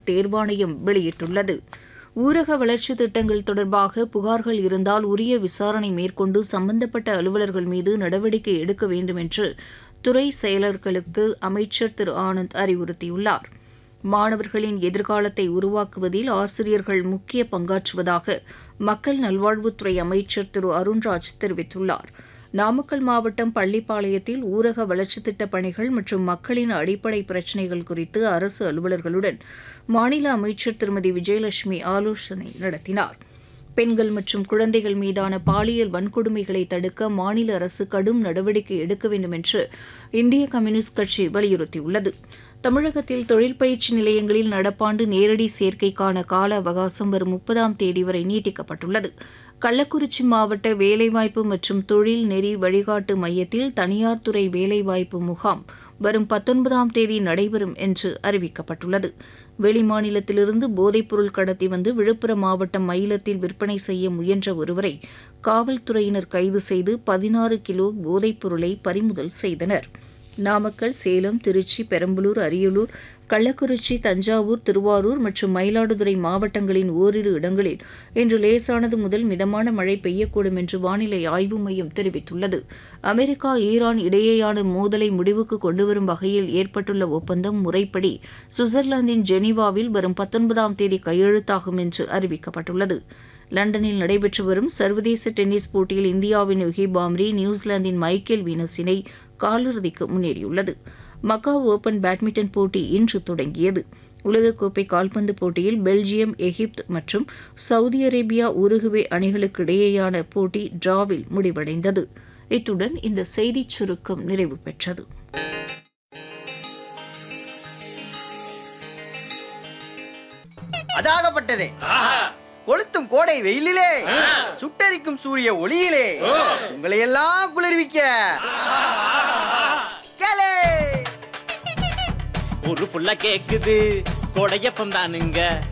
தேர்வாணையம் வெளியிட்டுள்ளது. ஊரக வளர்ச்சித் திட்டங்கள் தொடர்பாக புகார்கள் இருந்தால் உரிய விசாரணை மேற்கொண்டு சம்பந்தப்பட்ட அலுவலர்கள் மீது நடவடிக்கை எடுக்க வேண்டும் என்று துறை செயலர்களுக்கு அமைச்சர் திரு ஆனந்த் அறிவுறுத்தியுள்ளார். மாணவர்களின் எதிர்காலத்தை உருவாக்குவதில் ஆசிரியர்கள் முக்கிய பங்காற்றுவதாக மக்கள் நல்வாழ்வுத்துறை அமைச்சர் திரு அருண்ராஜ் தெரிவித்துள்ளார். நாமக்கல் மாவட்டம் பள்ளிப்பாளையத்தில் ஊரக வளர்ச்சித் திட்டப் பணிகள் மற்றும் மக்களின் அடிப்படை பிரச்சினைகள் குறித்து அரசு அலுவலர்களுடன் மாநில அமைச்சர் திருமதி விஜயலட்சுமி ஆலோசனை நடத்தினார். பெண்கள் மற்றும் குழந்தைகள் மீதான பாலியல் வன்கொடுமைகளை தடுக்க மாநில அரசு கடும் நடவடிக்கை எடுக்க வேண்டும் என்று இந்திய கம்யூனிஸ்ட் கட்சி வலியுறுத்தியுள்ளது. தமிழகத்தில் தொழில் பயிற்சி நிலையங்களில் நடப்பாண்டு நேரடி சேர்க்கைக்கான கால அவகாசம் வரும் 30ஆம் தேதி வரை நீட்டிக்கப்பட்டுள்ளது. கள்ளக்குறிச்சி மாவட்ட வேலைவாய்ப்பு மற்றும் தொழில் நெறி வழிகாட்டு மையத்தில் தனியார் துறை வேலைவாய்ப்பு முகாம் வரும் 19ஆம் தேதி நடைபெறும் என்று அறிவிக்கப்பட்டுள்ளது. வெளிமாநிலத்திலிருந்து போதைப்பொருள் கடத்தி வந்து விழுப்புரம் மாவட்டம் மயிலத்தில் விற்பனை செய்ய முயன்ற ஒருவரை காவல்துறையினர் கைது செய்து 16 கிலோ போதைப்பொருளை பறிமுதல் செய்தனர். நாமக்கல், சேலம், திருச்சி, பெரம்பலூர், அரியலூர், கள்ளக்குறிச்சி, தஞ்சாவூர், திருவாரூர் மற்றும் மயிலாடுதுறை மாவட்டங்களின் ஓரிரு இடங்களில் இன்று லேசானது முதல் மிதமான மழை பெய்யக்கூடும் என்று வானிலை ஆய்வு மையம் தெரிவித்துள்ளது. அமெரிக்கா, ஈரான் இடையேயான மோதலை முடிவுக்கு கொண்டுவரும் வகையில் ஏற்பட்டுள்ள ஒப்பந்தம் முறைப்படி சுவிட்சர்லாந்தின் ஜெனீவாவில் வரும் 19ஆம் தேதி கையெழுத்தாகும் என்று அறிவிக்கப்பட்டுள்ளது. லண்டனில் நடைபெற்று வரும் சர்வதேச டென்னிஸ் போட்டியில் இந்தியாவின் யுகி பாம்ரி நியூசிலாந்தின் மைக்கேல் வீனஸ் இணை காலிறுதிக்கு முன்னேறியுள்ளது. மக்காவ் ஓபன் பேட்மிண்டன் போட்டி இன்று தொடங்கியது. உலகக்கோப்பை கால்பந்து போட்டியில் பெல்ஜியம், எகிப்து மற்றும் சவுதி அரேபியா, உருகுவே அணிகளுக்கு இடையேயான போட்டி டிராவில் முடிவடைந்தது. இத்துடன் இந்த செய்திச் சுருக்கம் நிறைவு பெற்றது. அதாகப்பட்டதே கொளுத்தும் கோடை வெயிலிலே சுட்டரிக்கும் சூரிய ஒளியிலே உங்களை எல்லாம் குளிர்விக்க ஒரு புள்ள கேக்குது கொடையப்பம் தானுங்க.